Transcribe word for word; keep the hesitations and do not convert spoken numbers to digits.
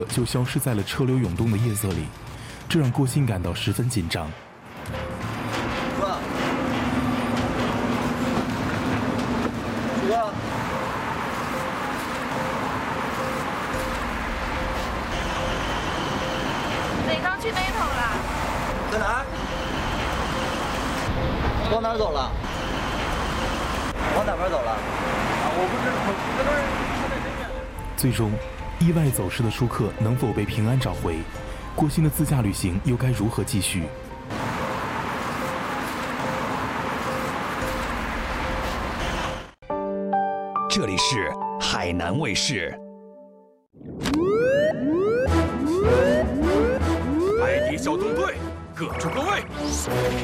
就消失在了车流涌动的夜色里，这让郭鑫感到十分紧张。 哥，哥， 哪刚去那头了？ 在哪儿？往哪儿走了？往哪边走了？啊，我不知道，我这都是他在这边。 最终，意外走失的舒克能否被平安找回？郭鑫的自驾旅行又该如何继续？ 这里是海南卫视。 海底小纵队，各就各位。